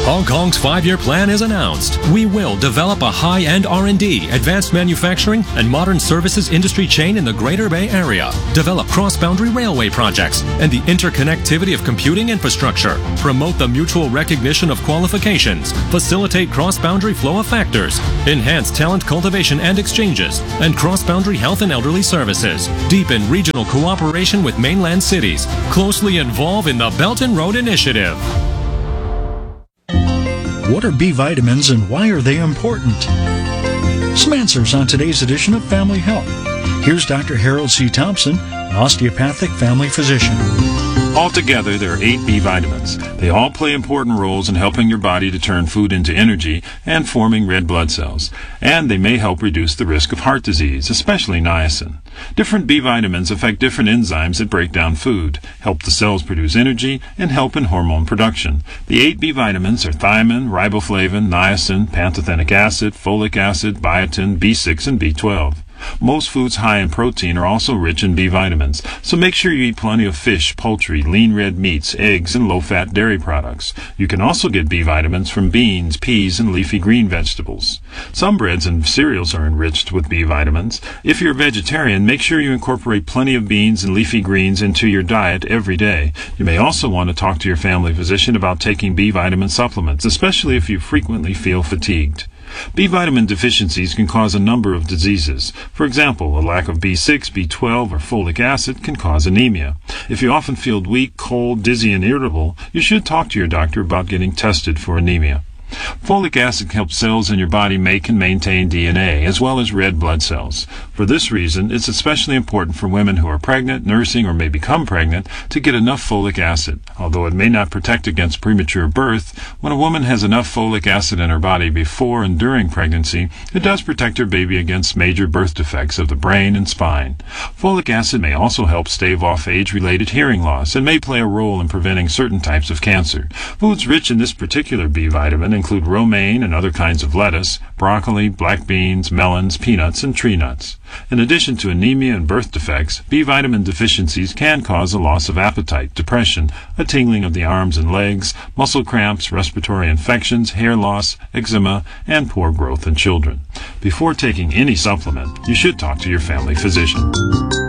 Hong Kong's 5-year plan is announced. We will develop a high-end R&D, advanced manufacturing, and modern services industry chain in the Greater Bay Area. Develop cross-boundary railway projects and the interconnectivity of computing infrastructure. Promote the mutual recognition of qualifications. Facilitate cross-boundary flow of factors. Enhance talent cultivation and exchanges. And cross-boundary health and elderly services. Deepen regional cooperation with mainland cities. Closely involve in the Belt and Road Initiative. What are B vitamins and why are they important? Some answers on today's edition of Family Health. Here's Dr. Harold C. Thompson, an osteopathic family physician. Altogether, there are 8 B vitamins. They all play important roles in helping your body to turn food into energy and forming red blood cells. And they may help reduce the risk of heart disease, especially niacin. Different B vitamins affect different enzymes that break down food, help the cells produce energy, and help in hormone production. The 8 B vitamins are thiamine, riboflavin, niacin, pantothenic acid, folic acid, biotin, B6, and B12. Most foods high in protein are also rich in B vitamins, so make sure you eat plenty of fish, poultry, lean red meats, eggs, and low-fat dairy products. You can also get B vitamins from beans, peas, and leafy green vegetables. Some breads and cereals are enriched with B vitamins. If you're a vegetarian, make sure you incorporate plenty of beans and leafy greens into your diet every day. You may also want to talk to your family physician about taking B vitamin supplements, especially if you frequently feel fatigued. B vitamin deficiencies can cause a number of diseases. For example, a lack of B6, B12, or folic acid can cause anemia. If you often feel weak, cold, dizzy, and irritable, you should talk to your doctor about getting tested for anemia. Folic acid helps cells in your body make and maintain DNA, as well as red blood cells. For this reason, it's especially important for women who are pregnant, nursing, or may become pregnant to get enough folic acid. Although it may not protect against premature birth, when a woman has enough folic acid in her body before and during pregnancy, it does protect her baby against major birth defects of the brain and spine. Folic acid may also help stave off age-related hearing loss and may play a role in preventing certain types of cancer. Foods rich in this particular B vitamin include romaine and other kinds of lettuce, broccoli, black beans, melons, peanuts, and tree nuts. In addition to anemia and birth defects, B vitamin deficiencies can cause a loss of appetite, depression, a tingling of the arms and legs, muscle cramps, respiratory infections, hair loss, eczema, and poor growth in children. Before taking any supplement, you should talk to your family physician.